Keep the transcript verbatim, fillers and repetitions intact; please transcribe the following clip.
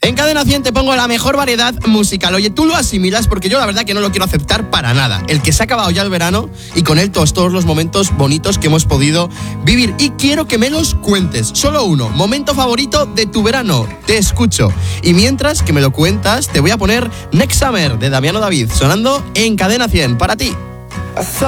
En Cadena cien te pongo la mejor variedad musical. Oye, tú lo asimilas porque yo la verdad que no lo quiero aceptar para nada. El que se ha acabado ya el verano y con él todos, todos los momentos bonitos que hemos podido vivir. Y quiero que me los cuentes. Solo uno. Momento favorito de tu verano. Te escucho. Y mientras que me lo cuentas, te voy a poner Next Summer de Damiano David sonando en Cadena cien para ti.